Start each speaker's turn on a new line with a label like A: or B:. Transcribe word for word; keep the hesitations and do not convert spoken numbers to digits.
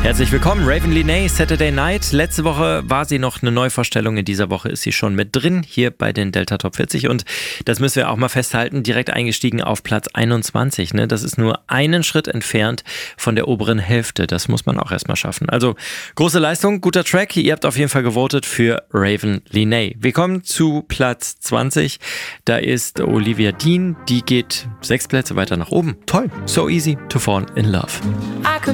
A: Herzlich willkommen, Raven Lenae, Saturday Night. Letzte Woche war sie noch eine Neuvorstellung, in dieser Woche ist sie schon mit drin, hier bei den Delta Top vierzig und das müssen wir auch mal festhalten, direkt eingestiegen auf Platz einundzwanzig. Ne? Das ist nur einen Schritt entfernt von der oberen Hälfte, das muss man auch erstmal schaffen. Also große Leistung, guter Track, ihr habt auf jeden Fall gewotet für Raven Lenae. Wir kommen zu Platz zwanzig, da ist Olivia Dean, die geht sechs Plätze weiter nach oben. Toll, so easy to fall in love.
B: I could